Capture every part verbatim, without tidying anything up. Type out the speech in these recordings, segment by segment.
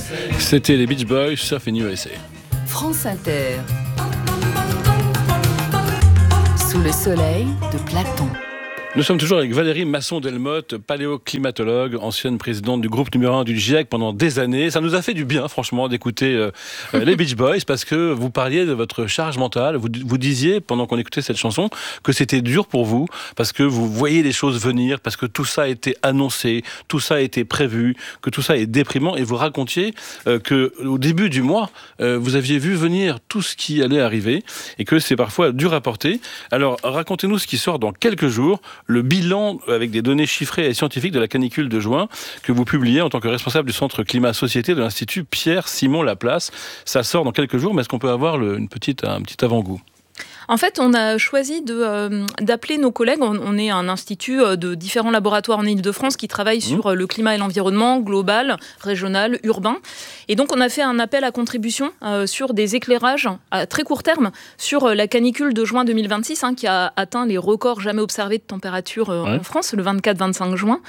C'était les Beach Boys, Surf in U S A. France Inter. Sous le soleil de Platon. Nous sommes toujours avec Valérie Masson-Delmotte, paléoclimatologue, ancienne présidente du groupe numéro un du GIEC pendant des années. Ça nous a fait du bien, franchement, d'écouter euh, les Beach Boys, parce que vous parliez de votre charge mentale. Vous, vous disiez, pendant qu'on écoutait cette chanson, que c'était dur pour vous, parce que vous voyez les choses venir, parce que tout ça a été annoncé, tout ça a été prévu, que tout ça est déprimant. Et vous racontiez euh, qu'au début du mois, euh, vous aviez vu venir tout ce qui allait arriver, et que c'est parfois dur à porter. Alors, racontez-nous ce qui sort dans quelques jours, le bilan avec des données chiffrées et scientifiques de la canicule de juin que vous publiez en tant que responsable du Centre Climat Société de l'Institut Pierre-Simon Laplace. Ça sort dans quelques jours, mais est-ce qu'on peut avoir le, une petite, un petit avant-goût ? En fait, on a choisi de, euh, d'appeler nos collègues. On, on est un institut de différents laboratoires en Île-de-France qui travaillent mmh. sur le climat et l'environnement global, régional, urbain. Et donc, on a fait un appel à contribution euh, sur des éclairages à très court terme sur la canicule de juin deux mille vingt-six, hein, qui a atteint les records jamais observés de température euh, ouais. en France, le vingt-quatre vingt-cinq juin.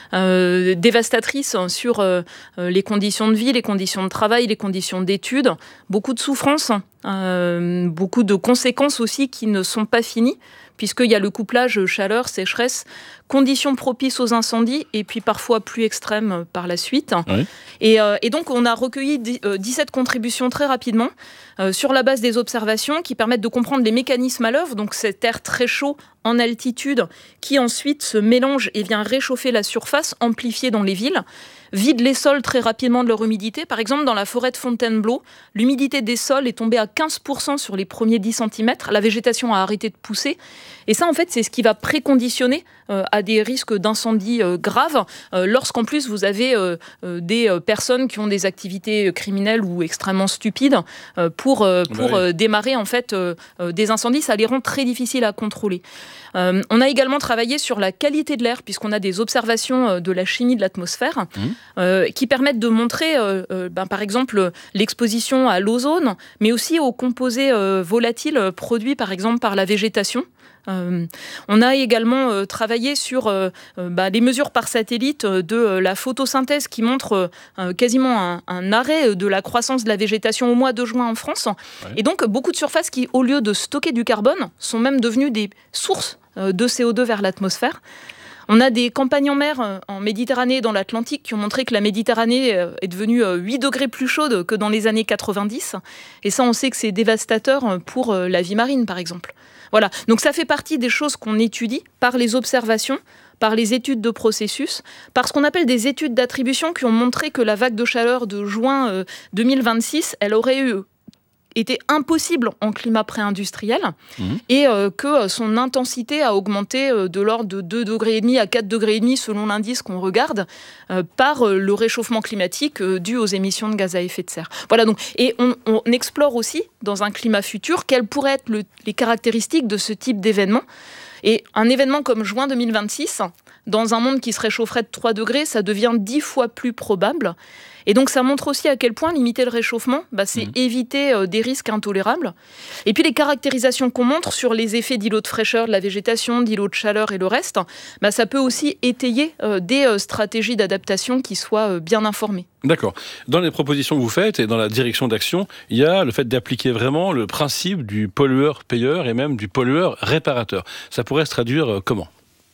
Euh, dévastatrice sur euh, les conditions de vie, les conditions de travail, les conditions d'études. Beaucoup de souffrances. Euh, beaucoup de conséquences aussi qui ne sont pas finies, puisqu'il y a le couplage chaleur, sécheresse, conditions propices aux incendies, et puis parfois plus extrêmes par la suite. Oui. Et, euh, et donc, on a recueilli dix-sept contributions très rapidement, euh, sur la base des observations qui permettent de comprendre les mécanismes à l'œuvre, donc cet air très chaud en altitude, qui ensuite se mélange et vient réchauffer la surface, amplifiée dans les villes, vide les sols très rapidement de leur humidité. Par exemple, dans la forêt de Fontainebleau, l'humidité des sols est tombée à quinze pour cent sur les premiers dix centimètres. La végétation a arrêté de pousser. Et ça, en fait, c'est ce qui va préconditionner euh, à des risques d'incendie euh, graves, euh, lorsqu'en plus vous avez euh, euh, des euh, personnes qui ont des activités criminelles ou extrêmement stupides euh, pour, euh, pour euh, démarrer en fait euh, euh, des incendies. Ça les rend très difficiles à contrôler. Euh, on a également travaillé sur la qualité de l'air, puisqu'on a des observations de la chimie de l'atmosphère mmh. euh, qui permettent de montrer, euh, euh, ben, par exemple, l'exposition à l'ozone, mais aussi aux composés euh, volatiles produits, par exemple, par la végétation. Euh, on a également euh, travaillé sur euh, euh, bah, les mesures par satellite de euh, la photosynthèse qui montre euh, quasiment un, un arrêt de la croissance de la végétation au mois de juin en France. Ouais. Et donc, beaucoup de surfaces qui, au lieu de stocker du carbone, sont même devenues des sources euh, de C O deux vers l'atmosphère. On a des campagnes en mer, en Méditerranée et dans l'Atlantique, qui ont montré que la Méditerranée est devenue huit degrés plus chaude que dans les années quatre-vingt-dix. Et ça, on sait que c'est dévastateur pour la vie marine, par exemple. Voilà. Donc ça fait partie des choses qu'on étudie par les observations, par les études de processus, par ce qu'on appelle des études d'attribution qui ont montré que la vague de chaleur de juin deux mille vingt-six, elle aurait eu était impossible en climat pré-industriel mmh. et euh, que son intensité a augmenté euh, de l'ordre de deux virgule cinq degrés à quatre degrés selon l'indice qu'on regarde euh, par euh, le réchauffement climatique euh, dû aux émissions de gaz à effet de serre. Voilà donc. Et on, on explore aussi dans un climat futur quelles pourraient être le, les caractéristiques de ce type d'événement. Et un événement comme juin deux mille vingt-six, dans un monde qui se réchaufferait de trois degrés, ça devient dix fois plus probable. Et donc ça montre aussi à quel point limiter le réchauffement, bah, c'est mmh. éviter euh, des risques intolérables. Et puis les caractérisations qu'on montre sur les effets d'îlots de fraîcheur de la végétation, d'îlots de chaleur et le reste, bah, ça peut aussi étayer euh, des euh, stratégies d'adaptation qui soient euh, bien informées. D'accord. Dans les propositions que vous faites et dans la direction d'action, il y a le fait d'appliquer vraiment le principe du pollueur-payeur et même du pollueur-réparateur. Ça pourrait se traduire euh, comment ?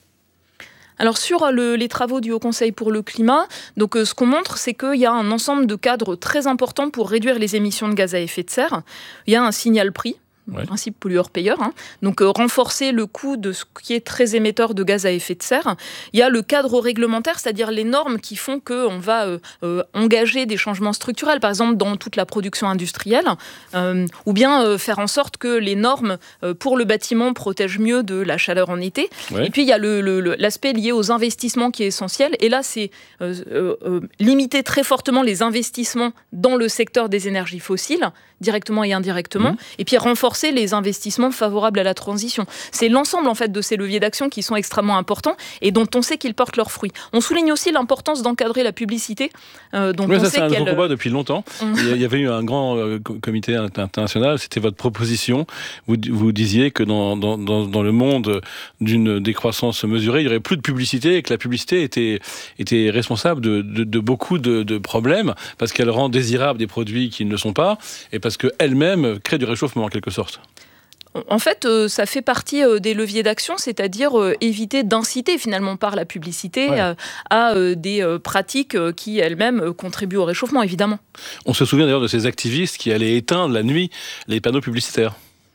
Alors sur le, les travaux du Haut Conseil pour le climat, donc euh, ce qu'on montre, c'est qu'il y a un ensemble de cadres très importants pour réduire les émissions de gaz à effet de serre. Il y a un signal prix. Ouais. Le principe pollueur-payeur, hein. Donc euh, renforcer le coût de ce qui est très émetteur de gaz à effet de serre. Il y a le cadre réglementaire, c'est-à-dire les normes qui font qu'on va euh, euh, engager des changements structurels, par exemple dans toute la production industrielle, euh, ou bien euh, faire en sorte que les normes euh, pour le bâtiment protègent mieux de la chaleur en été. Ouais. Et puis il y a le, le, le, l'aspect lié aux investissements qui est essentiel, et là c'est euh, euh, limiter très fortement les investissements dans le secteur des énergies fossiles, directement et indirectement, mmh. et puis renforcer renforcer les investissements favorables à la transition. C'est l'ensemble en fait de ces leviers d'action qui sont extrêmement importants et dont on sait qu'ils portent leurs fruits. On souligne aussi l'importance d'encadrer la publicité, euh, dont oui, on ça, sait c'est un qu'elle... gros combat depuis longtemps. Il y avait eu un grand euh, comité international, c'était votre proposition. Vous, vous disiez que dans, dans, dans, dans le monde d'une décroissance mesurée, il n'y aurait plus de publicité et que la publicité était, était responsable de, de, de beaucoup de, de problèmes parce qu'elle rend désirables des produits qui ne le sont pas et parce qu'elle-même crée du réchauffement en quelque sorte. En fait, euh, ça fait partie euh, des leviers d'action, c'est-à-dire euh, éviter d'inciter finalement par la publicité ouais. euh, à euh, des euh, pratiques euh, qui elles-mêmes euh, contribuent au réchauffement, évidemment. On se souvient d'ailleurs de ces activistes qui allaient éteindre la nuit les panneaux publicitaires.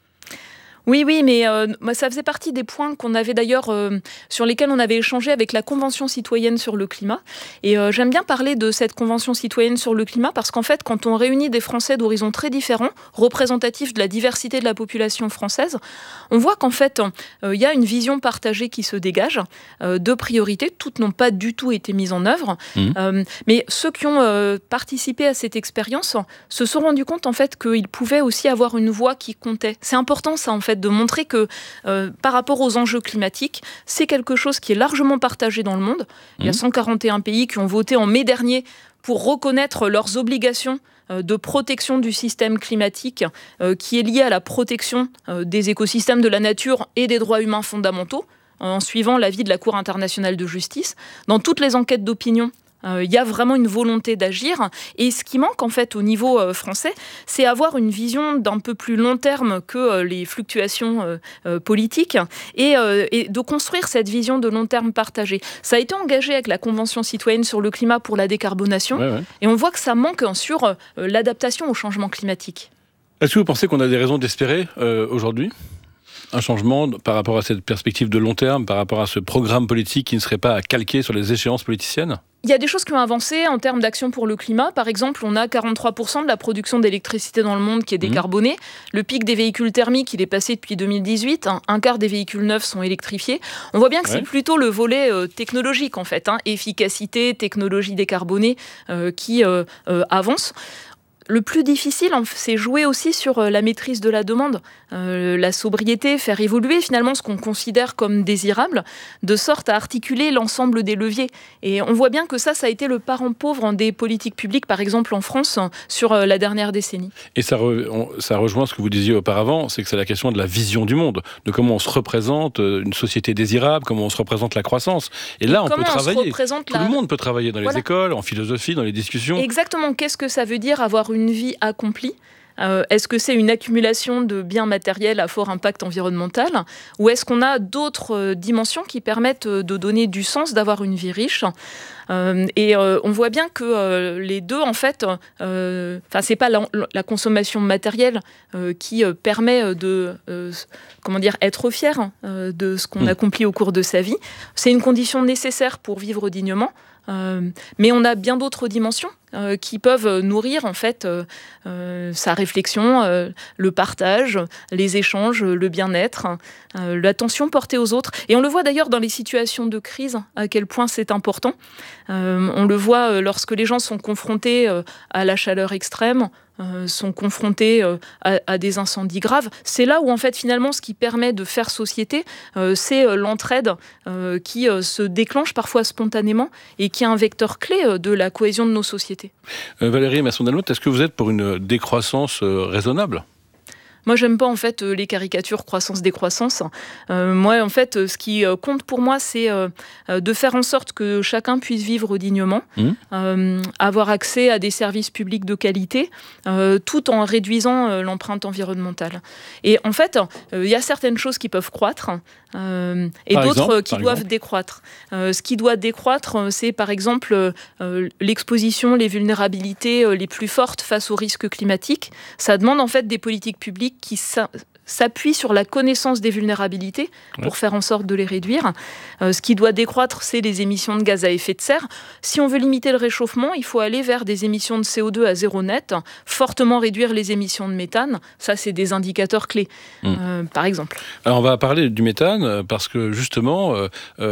Oui, oui, mais euh, ça faisait partie des points qu'on avait d'ailleurs euh, sur lesquels on avait échangé avec la Convention citoyenne sur le climat. Et euh, j'aime bien parler de cette Convention citoyenne sur le climat parce qu'en fait, quand on réunit des Français d'horizons très différents, représentatifs de la diversité de la population française, on voit qu'en fait, il euh, y a une vision partagée qui se dégage, euh, de priorités. Toutes n'ont pas du tout été mises en œuvre. Mmh. Euh, mais ceux qui ont euh, participé à cette expérience se sont rendus compte en fait qu'ils pouvaient aussi avoir une voix qui comptait. C'est important ça en fait, de montrer que euh, par rapport aux enjeux climatiques, c'est quelque chose qui est largement partagé dans le monde. Il y a cent quarante et un pays qui ont voté en mai dernier pour reconnaître leurs obligations euh, de protection du système climatique euh, qui est liée à la protection euh, des écosystèmes de la nature et des droits humains fondamentaux, en suivant l'avis de la Cour internationale de justice. Dans toutes les enquêtes d'opinion, il euh, y a vraiment une volonté d'agir. Et ce qui manque en fait au niveau euh, français, c'est avoir une vision d'un peu plus long terme que euh, les fluctuations euh, euh, politiques et, euh, et de construire cette vision de long terme partagée. Ça a été engagé avec la Convention citoyenne sur le climat pour la décarbonation. Ouais, ouais. Et on voit que ça manque sur euh, l'adaptation au changement climatique. Est-ce que vous pensez qu'on a des raisons d'espérer euh, aujourd'hui un changement par rapport à cette perspective de long terme, par rapport à ce programme politique qui ne serait pas à calquer sur les échéances politiciennes ? Il y a des choses qui ont avancé en termes d'action pour le climat. Par exemple, on a quarante-trois pour cent de la production d'électricité dans le monde qui est décarbonée. Mmh. Le pic des véhicules thermiques, il est passé depuis deux mille dix-huit. Un, un quart des véhicules neufs sont électrifiés. On voit bien que ouais. c'est plutôt le volet euh, technologique, en fait. Hein, efficacité, technologie décarbonée euh, qui euh, euh, avance. Le plus difficile, c'est jouer aussi sur la maîtrise de la demande, euh, la sobriété, faire évoluer finalement ce qu'on considère comme désirable, de sorte à articuler l'ensemble des leviers. Et on voit bien que ça, ça a été le parent pauvre des politiques publiques, par exemple en France, sur la dernière décennie. Et ça, re, on, ça rejoint ce que vous disiez auparavant, c'est que c'est la question de la vision du monde, de comment on se représente une société désirable, comment on se représente la croissance. Et, Et là, on peut travailler. Tout la... le monde peut travailler dans voilà. les écoles, en philosophie, dans les discussions. Exactement. Qu'est-ce que ça veut dire avoir une vie accomplie ? Euh, est-ce que c'est une accumulation de biens matériels à fort impact environnemental ou est-ce qu'on a d'autres euh, dimensions qui permettent euh, de donner du sens, d'avoir une vie riche ? Euh, et euh, on voit bien que euh, les deux, en fait, euh, c'est pas la, la consommation matérielle euh, qui euh, permet de euh, comment dire, être fier euh, de ce qu'on mmh. accomplit au cours de sa vie. C'est une condition nécessaire pour vivre dignement. Euh, mais on a bien d'autres dimensions euh, qui peuvent nourrir en fait euh, euh, sa réflexion, euh, le partage, les échanges, le bien-être, euh, l'attention portée aux autres. Et on le voit d'ailleurs dans les situations de crise, à quel point c'est important. Euh, on le voit lorsque les gens sont confrontés euh, à la chaleur extrême, Euh, sont confrontés euh, à, à des incendies graves. C'est là où, en fait, finalement, ce qui permet de faire société, euh, c'est euh, l'entraide euh, qui euh, se déclenche parfois spontanément et qui est un vecteur clé euh, de la cohésion de nos sociétés. Euh, Valérie Masson-Delmotte, est-ce que vous êtes pour une décroissance euh, raisonnable ? Moi, j'aime pas en fait les caricatures croissance-décroissance. Euh, moi, en fait, ce qui compte pour moi, c'est euh, de faire en sorte que chacun puisse vivre dignement, mmh. euh, avoir accès à des services publics de qualité, euh, tout en réduisant euh, l'empreinte environnementale. Et en fait, il euh, y a certaines choses qui peuvent croître euh, et par d'autres exemple, qui doivent exemple. décroître. Euh, ce qui doit décroître, c'est par exemple euh, l'exposition, les vulnérabilités euh, les plus fortes face aux risques climatiques. Ça demande en fait des politiques publiques qui s'appuie sur la connaissance des vulnérabilités pour ouais. faire en sorte de les réduire. Euh, ce qui doit décroître, c'est les émissions de gaz à effet de serre. Si on veut limiter le réchauffement, il faut aller vers des émissions de C O deux à zéro net, fortement réduire les émissions de méthane. Ça, c'est des indicateurs clés, mmh. euh, par exemple. Alors, on va parler du méthane parce que, justement, euh, euh,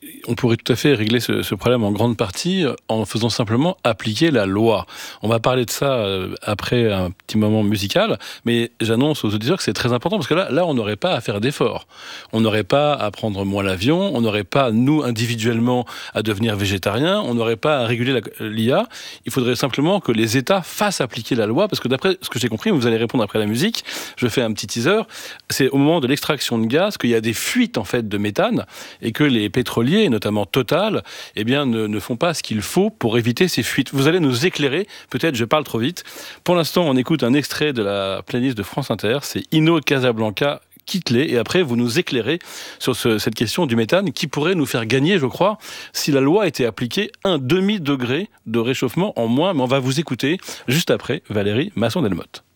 on pourrait tout à fait régler ce, ce problème en grande partie en faisant simplement appliquer la loi. On va parler de ça après un petit moment musical, mais j'annonce aux auditeurs que c'est très important parce que là, là on n'aurait pas à faire d'efforts. On n'aurait pas à prendre moins l'avion, on n'aurait pas, nous, individuellement, à devenir végétariens, on n'aurait pas à réguler l'I A. Il faudrait simplement que les États fassent appliquer la loi, parce que d'après ce que j'ai compris, vous allez répondre après la musique, je fais un petit teaser, c'est au moment de l'extraction de gaz qu'il y a des fuites en fait de méthane et que les pétroliers, et notamment Total, eh bien, ne, ne font pas ce qu'il faut pour éviter ces fuites. Vous allez nous éclairer, peut-être je parle trop vite. Pour l'instant, on écoute un extrait de la playlist de France Inter, c'est Inno Casablanca, Quitte-les, et après vous nous éclairez sur ce, cette question du méthane qui pourrait nous faire gagner, je crois, si la loi était appliquée, un demi-degré de réchauffement en moins. Mais on va vous écouter juste après Valérie Masson-Delmotte.